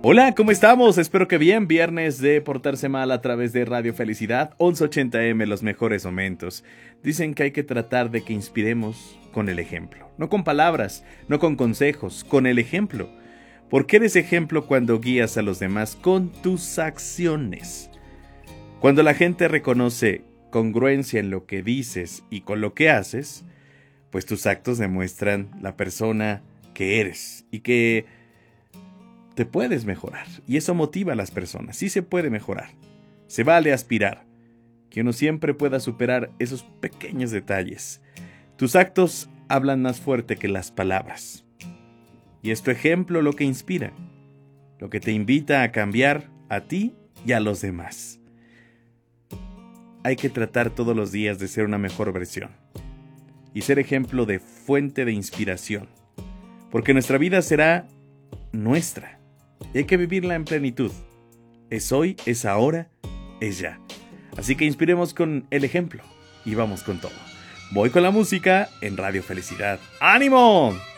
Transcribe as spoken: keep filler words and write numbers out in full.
Hola, ¿cómo estamos? Espero que bien. Viernes de Portarse Mal a través de Radio Felicidad, once ochenta eme, los mejores momentos. Dicen que hay que tratar de que inspiremos con el ejemplo. No con palabras, no con consejos, con el ejemplo. Porque eres ejemplo cuando guías a los demás con tus acciones. Cuando la gente reconoce congruencia en lo que dices y con lo que haces, pues tus actos demuestran la persona que eres y que te puedes mejorar. Y eso motiva a las personas. Sí se puede mejorar. Se vale aspirar. Que uno siempre pueda superar esos pequeños detalles. Tus actos hablan más fuerte que las palabras. Y es tu ejemplo lo que inspira. Lo que te invita a cambiar a ti y a los demás. Hay que tratar todos los días de ser una mejor versión. Y ser ejemplo de fuente de inspiración. Porque nuestra vida será nuestra. Y hay que vivirla en plenitud. Es hoy, es ahora, es ya. Así que inspiremos con el ejemplo. Y vamos con todo. Voy con la música en Radio Felicidad. ¡Ánimo!